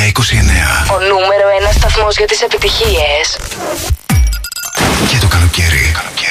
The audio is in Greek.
29. Ο νούμερο 1 σταθμός για τις επιτυχίες. Και το καλοκαίρι.